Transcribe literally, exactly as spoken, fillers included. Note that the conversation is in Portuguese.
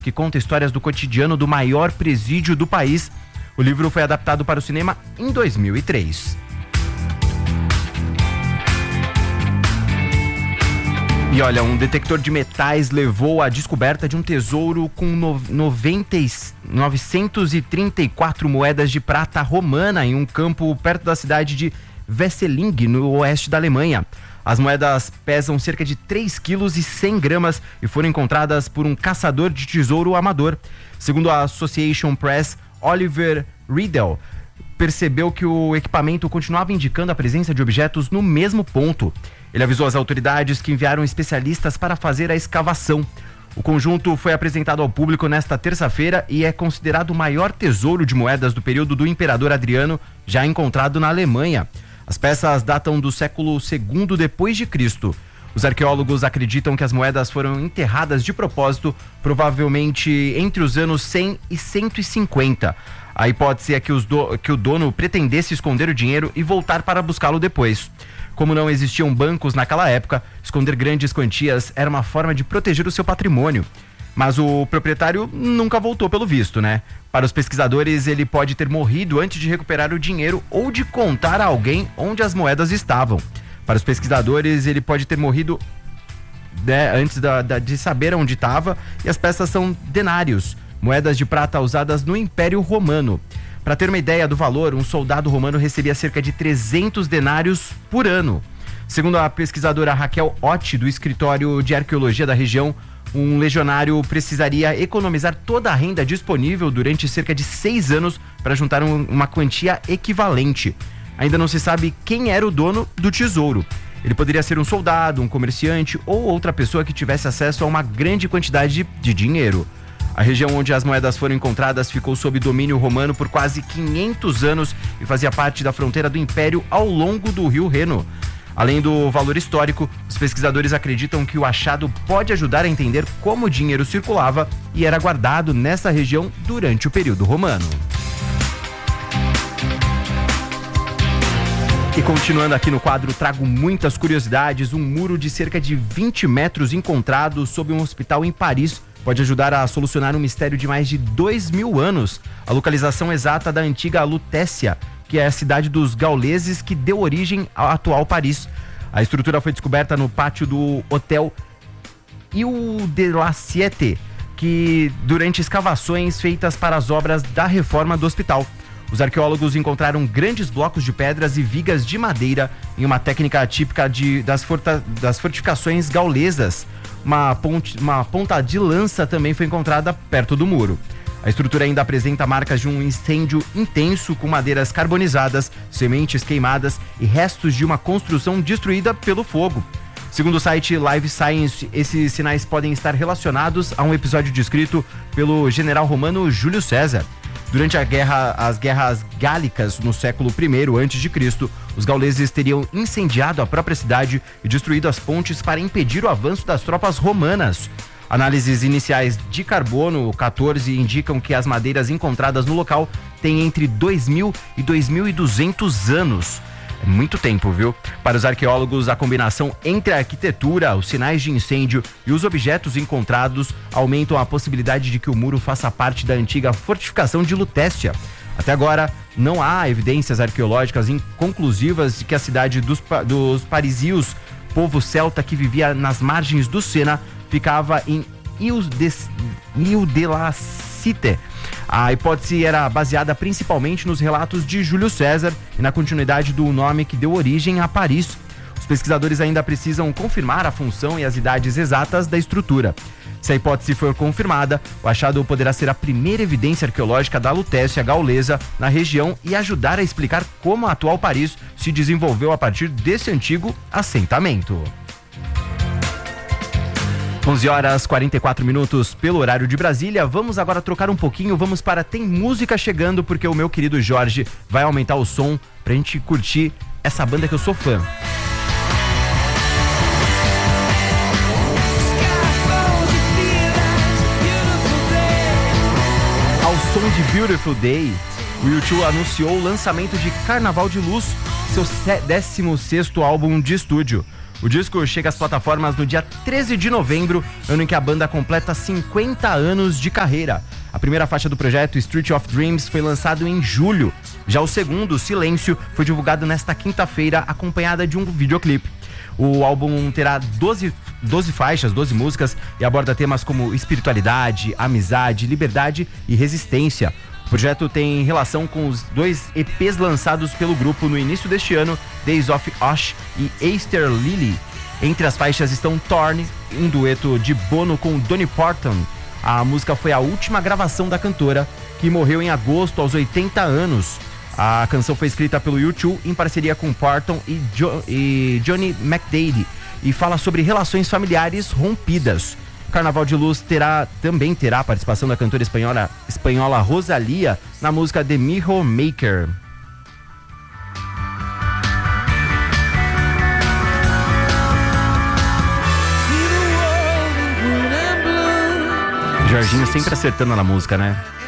que conta histórias do cotidiano do maior presídio do país. O livro foi adaptado para o cinema em dois mil e três. E olha, um detector de metais levou à descoberta de um tesouro com noventa, novecentas e trinta e quatro moedas de prata romana em um campo perto da cidade de Wesseling, no oeste da Alemanha. As moedas pesam cerca de três quilos e cem gramas e foram encontradas por um caçador de tesouro amador. Segundo a Association Press, Oliver Riedel percebeu que o equipamento continuava indicando a presença de objetos no mesmo ponto. Ele avisou as autoridades que enviaram especialistas para fazer a escavação. O conjunto foi apresentado ao público nesta terça-feira e é considerado o maior tesouro de moedas do período do Imperador Adriano, já encontrado na Alemanha. As peças datam do século segundo depois de Cristo. Os arqueólogos acreditam que as moedas foram enterradas de propósito, provavelmente entre os anos cem e cento e cinquenta. A hipótese é que, os do, que o dono pretendesse esconder o dinheiro e voltar para buscá-lo depois. Como não existiam bancos naquela época, esconder grandes quantias era uma forma de proteger o seu patrimônio. Mas o proprietário nunca voltou pelo visto, né? Para os pesquisadores, ele pode ter morrido antes de recuperar o dinheiro ou de contar a alguém onde as moedas estavam. Para os pesquisadores, ele pode ter morrido né, antes da, da, de saber onde estava, e as peças são denários, moedas de prata usadas no Império Romano. Para ter uma ideia do valor, um soldado romano recebia cerca de trezentos denários por ano. Segundo a pesquisadora Raquel Otti, do escritório de arqueologia da região, um legionário precisaria economizar toda a renda disponível durante cerca de seis anos para juntar um, uma quantia equivalente. Ainda não se sabe quem era o dono do tesouro. Ele poderia ser um soldado, um comerciante ou outra pessoa que tivesse acesso a uma grande quantidade de, de dinheiro. A região onde as moedas foram encontradas ficou sob domínio romano por quase quinhentos anos e fazia parte da fronteira do Império ao longo do rio Reno. Além do valor histórico, os pesquisadores acreditam que o achado pode ajudar a entender como o dinheiro circulava e era guardado nessa região durante o período romano. E continuando aqui no quadro, trago muitas curiosidades. Um muro de cerca de vinte metros encontrado sob um hospital em Paris pode ajudar a solucionar um mistério de mais de dois mil anos. A localização exata da antiga Lutécia, que é a cidade dos gauleses que deu origem ao atual Paris. A estrutura foi descoberta no pátio do Hotel Ile de la Cité, que durante escavações feitas para as obras da reforma do hospital. Os arqueólogos encontraram grandes blocos de pedras e vigas de madeira em uma técnica típica de, das, forta, das fortificações gaulesas. Uma, ponte, uma ponta de lança também foi encontrada perto do muro. A estrutura ainda apresenta marcas de um incêndio intenso com madeiras carbonizadas, sementes queimadas e restos de uma construção destruída pelo fogo. Segundo o site Live Science, esses sinais podem estar relacionados a um episódio descrito pelo general romano Júlio César. Durante a guerra, as guerras gálicas no século primeiro antes de Cristo, os gauleses teriam incendiado a própria cidade e destruído as pontes para impedir o avanço das tropas romanas. Análises iniciais de carbono quatorze indicam que as madeiras encontradas no local têm entre dois mil e dois mil e duzentos anos. É muito tempo, viu? Para os arqueólogos, a combinação entre a arquitetura, os sinais de incêndio e os objetos encontrados aumentam a possibilidade de que o muro faça parte da antiga fortificação de Lutécia. Até agora, não há evidências arqueológicas inconclusivas de que a cidade dos, dos parisios, povo celta que vivia nas margens do Sena, ficava em Ile de, Ile de la Cité. A hipótese era baseada principalmente nos relatos de Júlio César e na continuidade do nome que deu origem a Paris. Os pesquisadores ainda precisam confirmar a função e as idades exatas da estrutura. Se a hipótese for confirmada, o achado poderá ser a primeira evidência arqueológica da Lutécia gaulesa na região e ajudar a explicar como a atual Paris se desenvolveu a partir desse antigo assentamento. onze horas e quarenta e quatro minutos pelo horário de Brasília. Vamos agora trocar um pouquinho, vamos para Tem Música Chegando, porque o meu querido Jorge vai aumentar o som pra gente curtir essa banda que eu sou fã. Ao som de Beautiful Day, o U dois anunciou o lançamento de Carnaval de Luz, seu décimo sexto álbum de estúdio. O disco chega às plataformas no dia treze de novembro, ano em que a banda completa cinquenta anos de carreira. A primeira faixa do projeto, Street of Dreams, foi lançado em julho. Já o segundo, Silêncio, foi divulgado nesta quinta-feira, acompanhada de um videoclipe. O álbum terá doze, doze faixas, doze músicas e aborda temas como espiritualidade, amizade, liberdade e resistência. O projeto tem relação com os dois E Pês lançados pelo grupo no início deste ano, Days of Osh e Easter Lily. Entre as faixas estão Torn, um dueto de Bono com Dolly Parton. A música foi a última gravação da cantora, que morreu em agosto aos oitenta anos. A canção foi escrita pelo U dois em parceria com Parton e, jo- e Johnny McDaid e fala sobre relações familiares rompidas. O Carnaval de Luz terá, também terá a participação da cantora espanhola, espanhola Rosalía na música The Mirror Maker. Jorginho sempre acertando na música, né?